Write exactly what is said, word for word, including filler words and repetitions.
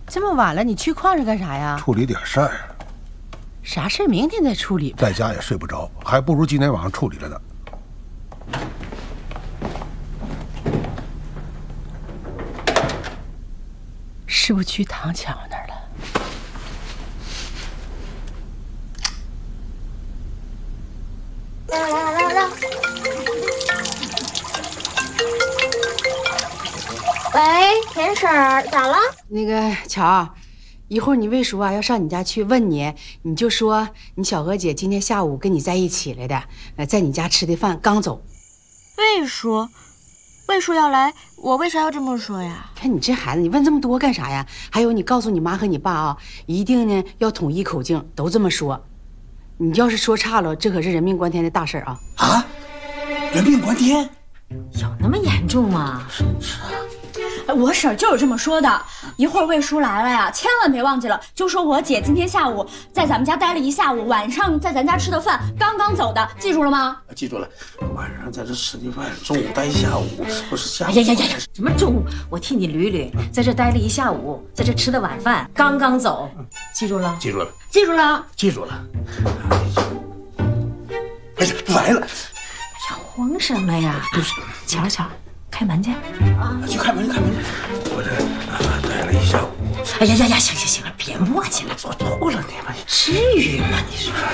这么晚了，你去矿上干啥呀？ 处理点事儿。 啥事儿？明天再处理。 在家也睡不着，还不如今天晚上处理了呢。 是不是去唐强那儿了？ 来来来来，喂，田婶儿，咋了？ 那个乔，一会儿你魏叔啊要上你家去问你，你就说你小娥姐今天下午跟你在一起来的，呃，在你家吃的饭刚走。 魏叔，魏叔要来，我为啥要这么说呀？ 看你这孩子，你问这么多干啥呀？还有，你告诉你妈和你爸啊，一定呢要统一口径，都这么说。你要是说差了，这可是人命关天的大事啊！ 啊，人命关天， 有那么严重吗？ 是是啊。 我婶儿就是这么说的。一会儿魏叔来了呀，千万别忘记了，就说我姐今天下午在咱们家待了一下午，晚上在咱家吃的饭，刚刚走的，记住了吗？ 记住了，晚上在这吃的饭，中午待一下午，不是下午。 哎呀呀呀呀！什么中午？我替你捋捋，在这待了一下午，在这吃的晚饭，刚刚走，记住了？ 记住了， 记住了， 记住了。哎呀，来了！ 哎呀，慌什么呀？不是，瞧瞧。开门去啊！去开门，开门！我这啊待了一下午。 哎呀呀呀，行行行了，别磨叽了， 做错了你们， 至于吗？你说。